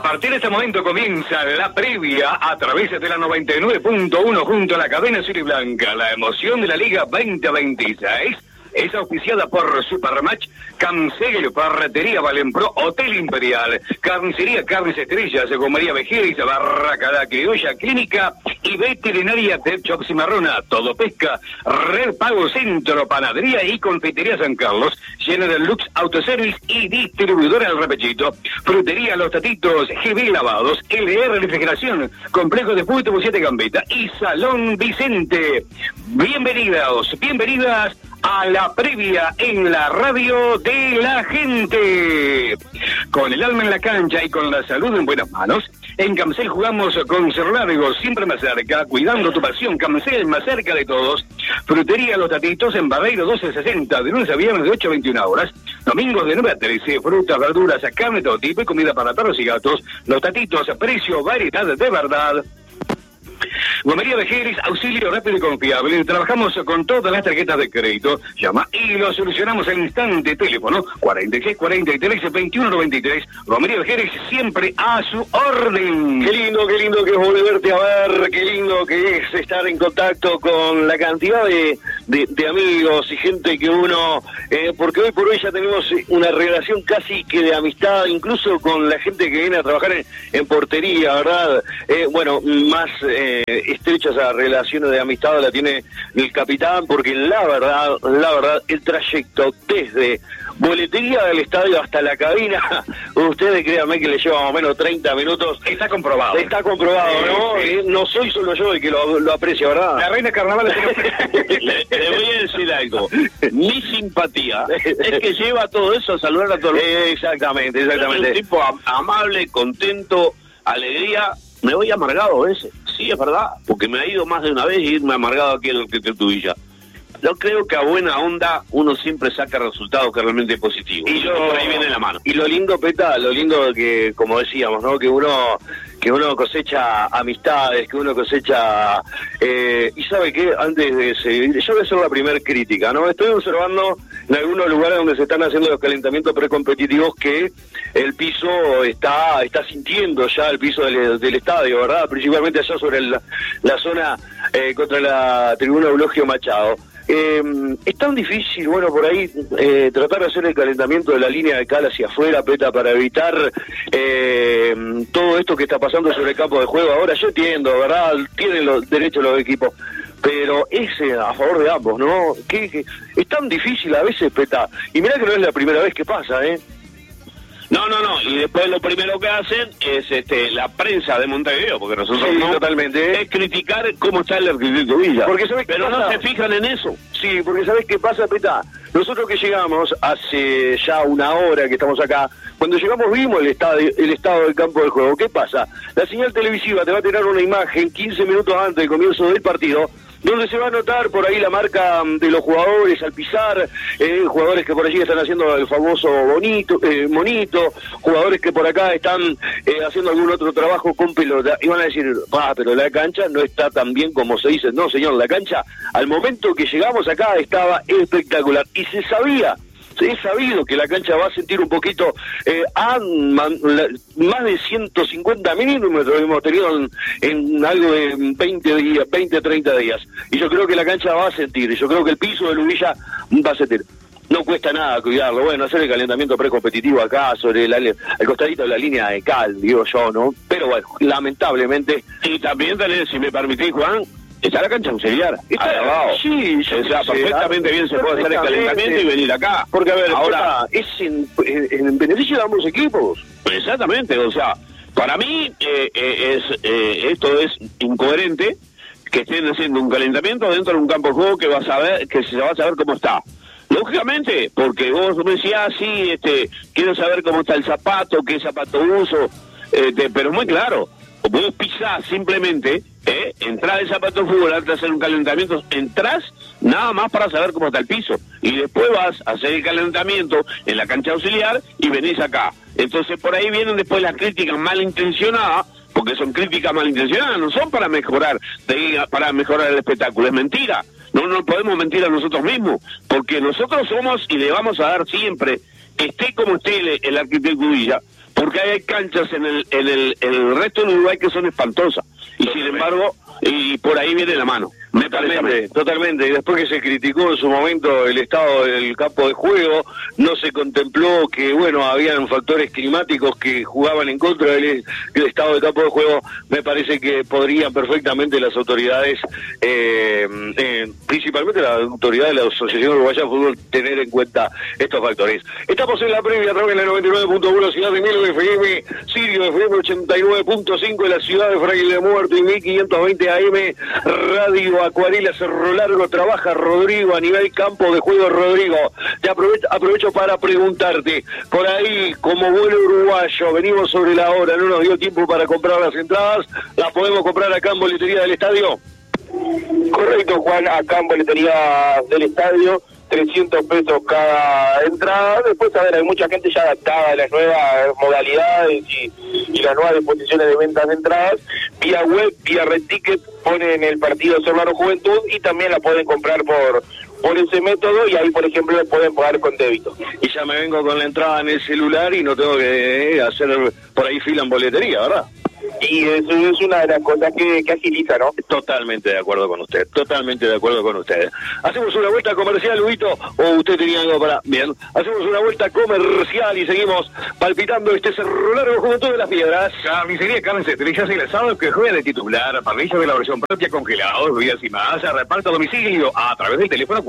A partir de este momento comienza la previa a través de la 99.1 junto a la cadena Suriblanca. La emoción de la Liga 2026 es auspiciada por Supermatch, Cancel, Ferretería Valenpro, Hotel Imperial, Carnicería Carnes Estrellas, Gomería Vejeris, Barraca La Criolla, Clínica y Veterinaria Pet Shop Cimarrona, Todo Pesca, Red Pago Centro, Panadería y Confitería San Carlos, General Lux Autoservice y Distribuidora El Repechito, Frutería Los Tatitos, GB Lavados, LR Refrigeración, Complejo de Fútbol 7 Gambetta y Salón Vicente. Bienvenidas a la previa en la radio de la gente. Con el alma en la cancha y con la salud en buenas manos, en Camcel jugamos con Cerro Largo, siempre más cerca, cuidando tu pasión. Camcel, más cerca de todos. Frutería Los Tatitos en Barreiro 1260, de lunes a viernes de 8 a 21 horas, domingos de 9 a 13, frutas, verduras, carne de todo tipo y comida para perros y gatos. Los Tatitos, precio, variedad de verdad. Gomería Vejeris, auxilio rápido y confiable. Trabajamos con todas las tarjetas de crédito. Llama y lo solucionamos al instante. Teléfono 46 43 21 93. Gomería Vejeris, siempre a su orden. Qué lindo que es volverte a ver. Qué lindo que es estar en contacto con la cantidad de amigos y gente que uno... porque hoy por hoy ya tenemos una relación casi que de amistad, incluso con la gente que viene a trabajar en portería, ¿verdad? Más estrechas a relaciones de amistad la tiene el capitán, porque la verdad, el trayecto desde boletería del estadio hasta la cabina, ustedes créanme que le lleva más o menos 30 minutos. Está comprobado. Está comprobado, ¿no? No soy solo yo el que lo aprecia, ¿verdad? La reina carnaval le voy a decir algo. Mi simpatía es que lleva todo eso a saludar a todos los... Exactamente. Es un tipo amable, contento, alegría. Me voy amargado a veces, sí, es verdad, porque me ha ido más de una vez y irme amargado aquí en el que tu villa. Yo creo que a buena onda uno siempre saca resultados que realmente positivos. Y por ahí viene la mano. Y lo lindo, Peta, que, como decíamos, ¿no? Que uno cosecha amistades, que uno cosecha... y ¿sabe qué? Antes de seguir, yo voy a hacer la primer crítica, ¿no? Estoy observando en algunos lugares donde se están haciendo los calentamientos precompetitivos que el piso está sintiendo ya el piso del estadio, ¿verdad? Principalmente allá sobre la zona contra la tribuna Eulogio Machado. Es tan difícil, por ahí tratar de hacer el calentamiento de la línea de cal hacia afuera, Peta, para evitar todo esto que está pasando sobre el campo de juego. Ahora yo entiendo, ¿verdad? Tienen los derechos los equipos, pero es a favor de ambos, ¿no? Que es tan difícil a veces, Peta, y mirá que no es la primera vez que pasa, ¿eh? No, y después lo primero que hacen es la prensa de Montevideo, porque nosotros totalmente, es criticar cómo está el arquitecto Villa. Pero no se fijan en eso. Sí, porque ¿sabés qué pasa, Peta? Nosotros que llegamos hace ya una hora que estamos acá, cuando llegamos vimos el estado del campo de juego. ¿Qué pasa? La señal televisiva te va a tirar una imagen 15 minutos antes del comienzo del partido, donde se va a notar por ahí la marca de los jugadores al pisar, jugadores que por allí están haciendo el famoso monito, jugadores que por acá están haciendo algún otro trabajo con pelota, y van a decir, pero la cancha no está tan bien como se dice. No, señor, la cancha, al momento que llegamos acá, estaba espectacular, y se sabía. Es sabido que la cancha va a sentir un poquito, más de 150 milímetros hemos tenido en algo de 20, 30 días. Y yo creo que la cancha va a sentir, y yo creo que el piso de Lubilla va a sentir. No cuesta nada cuidarlo, hacer el calentamiento precompetitivo acá, sobre al costadito de la línea de cal, digo yo, ¿no? Pero lamentablemente... Y también tenés, si me permitís, Juan... Está la cancha auxiliar. Sí, o sea, perfectamente bien se puede hacer el calentamiento y venir acá. Porque, a ver, ahora es en beneficio de ambos equipos. Exactamente, o sea, para mí esto es incoherente que estén haciendo un calentamiento dentro de un campo de juego que se va a saber cómo está. Lógicamente, porque vos me decías, quiero saber cómo está el zapato, qué zapato uso, pero muy claro. Vos pisás simplemente, entrás de zapato de fútbol antes de hacer un calentamiento, entrás nada más para saber cómo está el piso. Y después vas a hacer el calentamiento en la cancha auxiliar y venís acá. Entonces por ahí vienen después las críticas malintencionadas, porque son críticas malintencionadas, no son para mejorar el espectáculo, es mentira. No podemos mentir a nosotros mismos, porque nosotros somos y le vamos a dar siempre, esté como esté el arquitecto Villa, porque hay canchas en el resto del Uruguay que son espantosas, y sin embargo, y por ahí viene la mano. Totalmente. Y después que se criticó en su momento el estado del campo de juego, no se contempló que, bueno, habían factores climáticos que jugaban en contra del estado del campo de juego. Me parece que podrían perfectamente las autoridades, principalmente la autoridad de la Asociación Uruguaya de Fútbol, tener en cuenta estos factores. Estamos en la previa, a través de la 99.1 Ciudad de Melo FM, Sirio FM 89.5 en la ciudad de Fraile de Muerto y 1520 AM, Radio Acuarela Cerro Largo. Trabaja Rodrigo a nivel campo de juego. Rodrigo, te aprovecho para preguntarte, por ahí, como vuelo uruguayo, venimos sobre la hora, no nos dio tiempo para comprar las entradas, ¿las podemos comprar acá en boletería del estadio? Correcto, Juan, acá en boletería del estadio, 300 pesos cada entrada. Después, a ver, hay mucha gente ya adaptada a las nuevas modalidades y las nuevas disposiciones de ventas de entradas. Vía web, vía Red Ticket, ponen el partido Cerrado Juventud y también la pueden comprar por ese método, y ahí, por ejemplo, lo pueden pagar con débito. Y ya me vengo con la entrada en el celular y no tengo que hacer por ahí fila en boletería, ¿verdad? Y eso es una de las cosas que agiliza, ¿no? Totalmente de acuerdo con usted, Hacemos una vuelta comercial, Luito, o usted tenía algo para... Bien, hacemos una vuelta comercial y seguimos palpitando este Cerro Largo Juventud de las Piedras. Carnicería Carnes Estrellas, el asado que juega de titular, parrilla de la versión propia, congelados, bebidas y más, reparto a domicilio a través del teléfono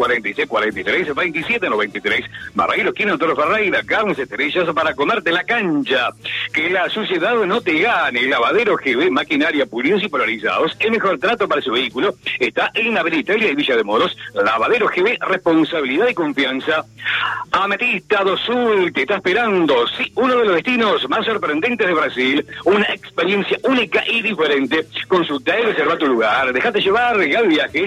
4643-2793. Barreiro Quino Toro Ferreira, Carnes Estrellas para comerte la cancha. Que la suciedad no te gane. Lavadero GB, maquinaria, pulidos y polarizados. El mejor trato para su vehículo está en Avenida Italia de Villa de Moros. Lavadero GB, responsabilidad y confianza. Ametista do Sul te está esperando. Sí, uno de los destinos más sorprendentes de Brasil. Una experiencia única y diferente. Consulta y reserva tu lugar. Déjate llevar. Regal Viajes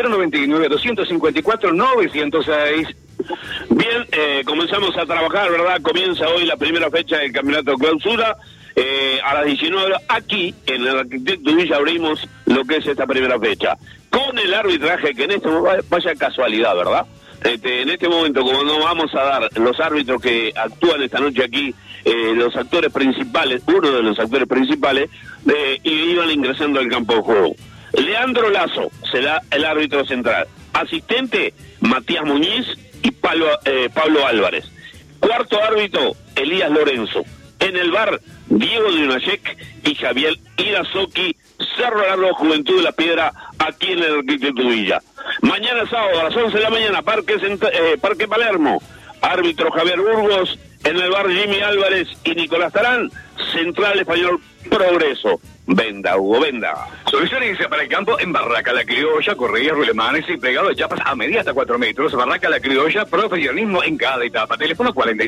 099-254-906. Bien, comenzamos a trabajar, ¿verdad? Comienza hoy la primera fecha del campeonato clausura. A las 19 horas, aquí en el Arquitecto Villa abrimos lo que es esta primera fecha. Con el arbitraje, que en este momento, vaya casualidad, ¿verdad? En este momento, como nos vamos a dar los árbitros que actúan esta noche aquí, los actores principales, uno de los actores principales, y iban ingresando al campo de juego. Leandro Lazo será el árbitro central. Asistente, Matías Muñiz y Pablo Álvarez. Cuarto árbitro, Elías Lorenzo. En el bar, Diego Dunayek y Javier Irazoki. Cerro Largo Juventud de la Piedra, aquí en el Arquitecto Villa. Mañana sábado a las 11 de la mañana, Parque Palermo. Árbitro Javier Burgos. En el bar, Jimmy Álvarez y Nicolás Tarán. Central Español Progreso. Venda, Hugo, venda. Soluciones para el campo en Barraca La Criolla, correas, rulemanes y plegado de chapas a medida hasta 4 metros. Barraca La Criolla, profesionalismo en cada etapa. Teléfono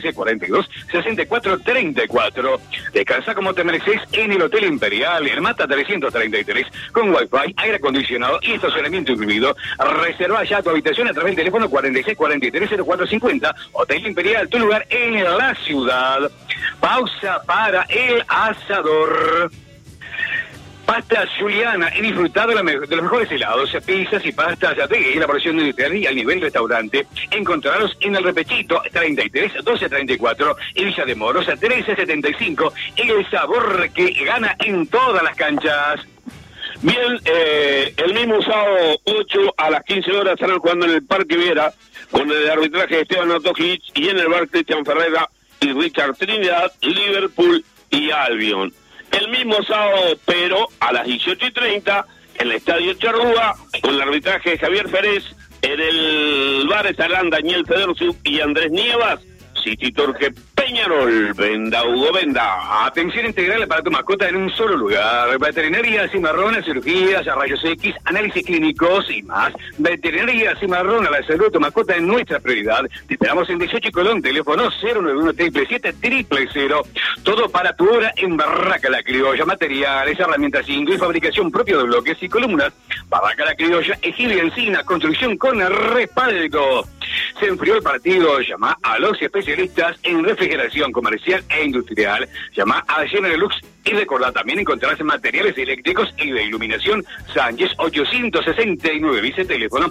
4642-6434. Descansa como te mereces en el Hotel Imperial, en Mata 333, con wifi, aire acondicionado y estacionamiento incluido. Reserva ya tu habitación a través del teléfono 4643-0450. Hotel Imperial, tu lugar en la ciudad. Pausa para el asador. Pastas Juliana y disfrutar de los mejores helados, pizzas y pastas de elaboración industrial y al nivel restaurante. Encontrarlos en el Repechito 33 1234 y Villa de Moros 1375. El sabor que gana en todas las canchas. Bien, el mismo sábado 8 a las 15 horas estarán jugando en el Parque Viera con el arbitraje de Esteban Otojic y en el bar Cristian Ferreira y Richard Trinidad, Liverpool y Albion. El mismo sábado, pero a las 18:30, en el Estadio Charrúa, con el arbitraje de Javier Ferez, en el bar estarán Daniel Federzu y Andrés Nievas, City Torque Peñarol. Venda, Hugo, venda. Atención integral para tu mascota en un solo lugar. Veterinaria Cimarrona, cirugías, rayos X, análisis clínicos y más. Veterinaria Cimarrona, la salud de tu mascota es nuestra prioridad. Te esperamos en 18 Colón, teléfono 091-777-000. Todo para tu hora en Barraca La Criolla. Materiales, herramientas Ingo y fabricación propia de bloques y columnas. Barraca La Criolla, Ejido Encina, construcción con respaldo. Se enfrió el partido, llama a los especialistas en refrigeración refrigeración comercial e industrial. Llama a General Lux y recordá, también encontrarás materiales eléctricos y de iluminación Sánchez 869, vice teléfono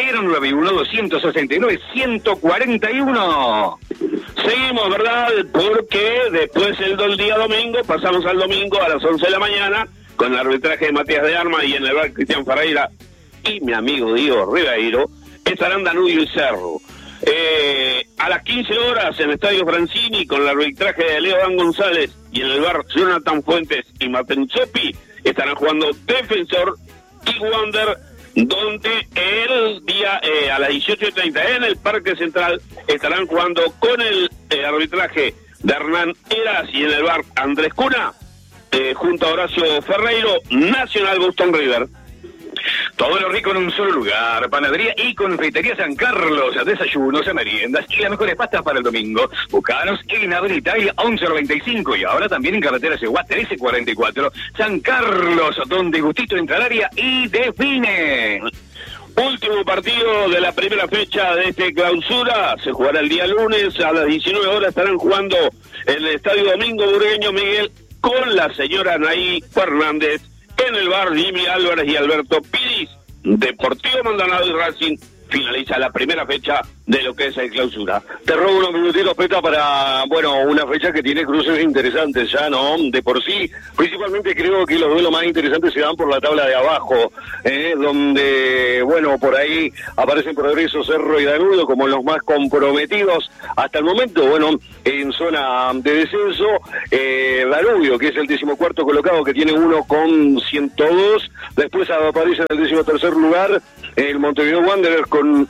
091-269-141. Seguimos, ¿verdad? Porque después el día domingo, pasamos al domingo a las 11 de la mañana, con el arbitraje de Matías de Arma y en el bar Cristian Ferreira y mi amigo Diego Ribeiro, estarán Danubio y Cerro. A las 15 horas en el Estadio Francini, con el arbitraje de Leo Dan González y en el bar Jonathan Fuentes y Martín Zoppi, estarán jugando Defensor y Wander, donde el día a las 18:30 en el Parque Central estarán jugando con el arbitraje de Hernán Heras y en el bar Andrés Cuna, junto a Horacio Ferreiro, Nacional Boston River. Todo lo rico en un solo lugar. Panadería y confitería San Carlos. Desayunos, meriendas y las mejores pastas para el domingo. Buscanos en Avenida Italia 1195 y ahora también en carretera Seguá 1344. San Carlos, donde gustito entra al área y define. Último partido de la primera fecha de este clausura. Se jugará el día lunes a las 19 horas. Estarán jugando en el Estadio Domingo Burgueño Miguel con la señora Anaí Fernández en el bar Jimmy Álvarez y Alberto Piris. Deportivo Maldonado y Racing finaliza la primera fecha de lo que es el clausura. Te robo unos minutitos, Peta, para, bueno, una fecha que tiene cruces interesantes ya, ¿no? De por sí, principalmente creo que los duelos más interesantes se dan por la tabla de abajo, donde, bueno, por ahí aparecen Progreso, Cerro y Danubio como los más comprometidos hasta el momento. Bueno, en zona de descenso, Danubio, que es el 14º colocado, que tiene 1,102. Después aparece en el 13º lugar el Montevideo Wanderers con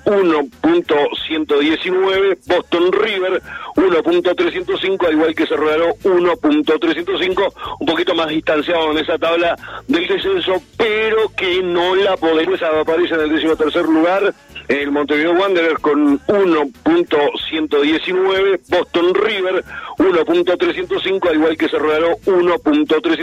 1,119, Boston River 1,305, al igual que Cerro de Aro 1,305, un poquito más distanciado en esa tabla del descenso, pero que no la podemos. Aparece en el 13º lugar el Montevideo Wanderers con 1,119, Boston River 1,305, al igual que Cerro de Aro 1,305.